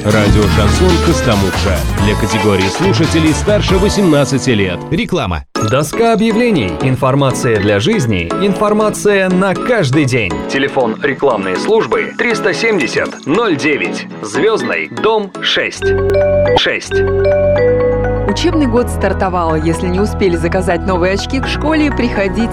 Радио «Шансон Костомукша». Для категории слушателей старше 18 лет. Реклама. Доска объявлений. Информация для жизни. Информация на каждый день. Телефон рекламной службы 370 09. Звездный, дом 6. Учебный год стартовал. Если не успели заказать новые очки к школе, приходите